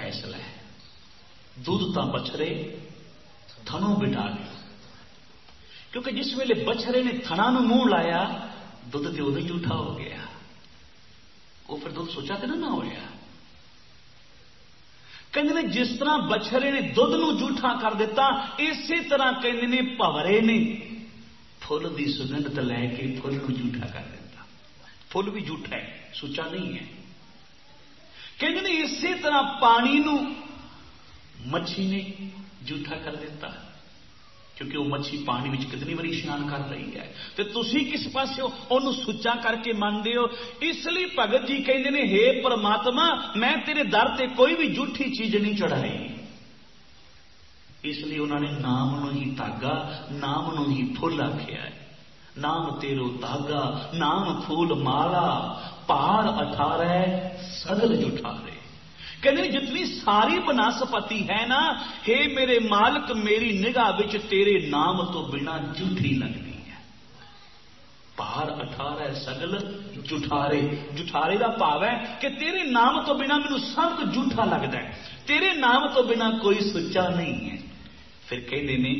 फैसला है। दुध तो बछड़े थनों बिठा गया, क्योंकि जिस वेले बछड़े ने थना नूं मूंह लाया दुध तो उदों झूठा हो गया। वो फिर दुध सोचा तो ना होया। कहते ने जिस तरह बछड़े ने दुध नूं झूठा कर दिता, इसी तरह कहते ने भंवरे ने फुल की सुगंध लैके फुल नूं झूठा कर दिता। फुल भी झूठा है, सुचा नहीं है। कहते ने इसी तरह पानी नूं मच्छी ने झूठा कर दिता, क्योंकि वो मच्छी पानी में कितनी बारी इशनान कर रही है, तो तुसी किस पासे ओनू सुचा करके मानते हो। इसलिए भगत जी कहते ने, हे परमात्मा मैं तेरे दर ते कोई भी झूठी चीज नहीं चढ़ाई। इसलिए उन्होंने नाम नूं ही धागा, नाम नूं ही फुल आख्या है। नाम तेरो धागा, नाम फूल माला, पार 18 सगल जुठारे। कहते जितनी सारी बनस्पति है ना, हे मेरे मालिक मेरी निगाह विच तेरे नाम तो बिना झूठी लगती है। पार 18 सगल जुठारे। जुठारे का भाव है कि तेरे नाम तो बिना मैनू सब कुछ झूठा लगता है, तेरे नाम तो बिना कोई सच्चा नहीं है। फिर कहते ने